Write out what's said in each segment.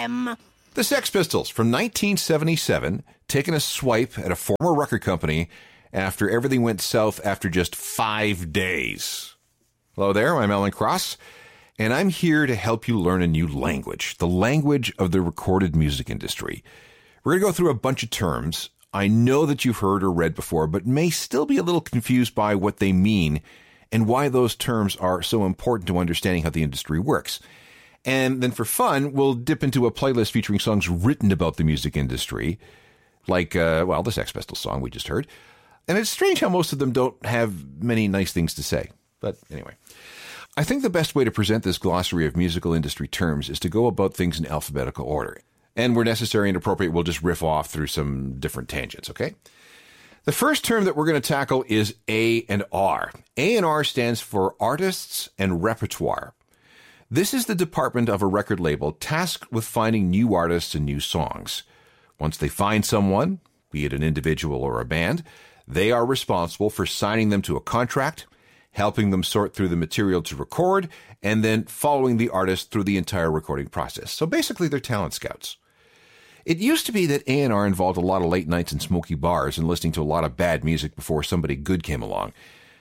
them. The Sex Pistols from 1977, taking a swipe at a former record company after everything went south after just 5 days. Hello there, I'm Alan Cross, and I'm here to help you learn a new language, the language of the recorded music industry. We're going to go through a bunch of terms I know that you've heard or read before, but may still be a little confused by what they mean and why those terms are so important to understanding how the industry works. And then for fun, we'll dip into a playlist featuring songs written about the music industry, like, the Sex Pistols song we just heard. And it's strange how most of them don't have many nice things to say. But anyway, I think the best way to present this glossary of musical industry terms is to go about things in alphabetical order. And where necessary and appropriate, we'll just riff off through some different tangents, okay? The first term that we're going to tackle is A&R. A&R stands for Artists and Repertoire. This is the department of a record label tasked with finding new artists and new songs. Once they find someone, be it an individual or a band, they are responsible for signing them to a contract, helping them sort through the material to record, and then following the artist through the entire recording process. So basically, they're talent scouts. It used to be that A&R involved a lot of late nights in smoky bars and listening to a lot of bad music before somebody good came along.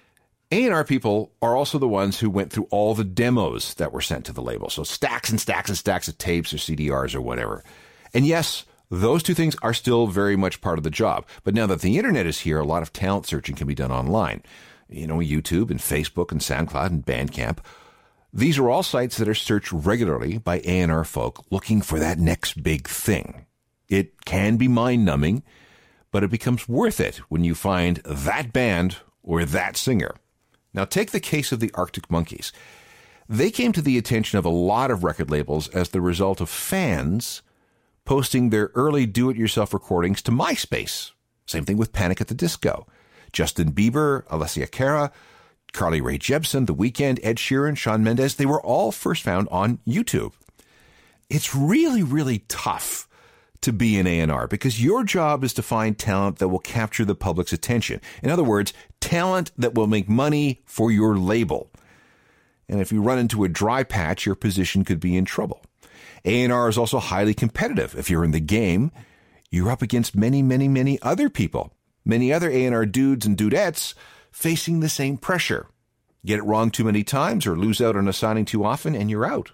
A&R people are also the ones who went through all the demos that were sent to the label. So stacks and stacks and stacks of tapes or CDRs or whatever. And yes, those two things are still very much part of the job. But now that the internet is here, a lot of talent searching can be done online. You know, YouTube and Facebook and SoundCloud and Bandcamp. These are all sites that are searched regularly by A&R folk looking for that next big thing. It can be mind-numbing, but it becomes worth it when you find that band or that singer. Now, take the case of the Arctic Monkeys. They came to the attention of a lot of record labels as the result of fans posting their early do-it-yourself recordings to MySpace. Same thing with Panic at the Disco. Justin Bieber, Alessia Cara, Carly Rae Jepsen, The Weeknd, Ed Sheeran, Shawn Mendes, they were all first found on YouTube. It's really, really tough to be an A&R because your job is to find talent that will capture the public's attention. In other words, talent that will make money for your label. And if you run into a dry patch, your position could be in trouble. A&R is also highly competitive. If you're in the game, you're up against many, many, many other people. Many other A&R dudes and dudettes facing the same pressure. Get it wrong too many times or lose out on a signing too often and you're out.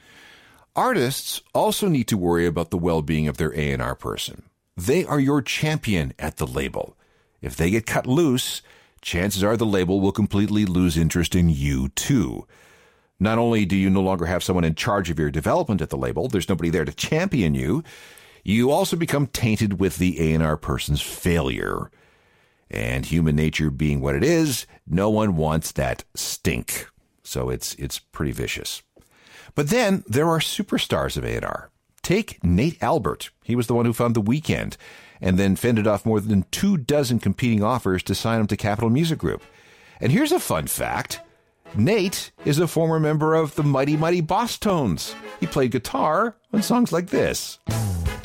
Artists also need to worry about the well-being of their A&R person. They are your champion at the label. If they get cut loose, chances are the label will completely lose interest in you too. Not only do you no longer have someone in charge of your development at the label, there's nobody there to champion you, you also become tainted with the A&R person's failure. And human nature being what it is, no one wants that stink. So it's pretty vicious. But then there are superstars of A&R. Take Nate Albert. He was the one who found The Weeknd and then fended off more than 24 competing offers to sign him to Capitol Music Group. And here's a fun fact. Nate is a former member of the Mighty Mighty Boss Tones. He played guitar on songs like this.